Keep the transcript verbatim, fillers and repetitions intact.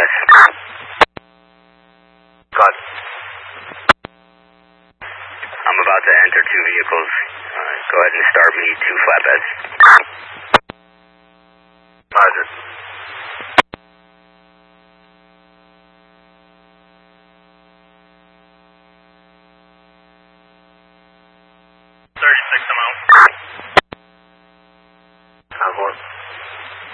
S. Got it. I'm about to enter two vehicles. Uh, go ahead and start me two flatbeds. Roger.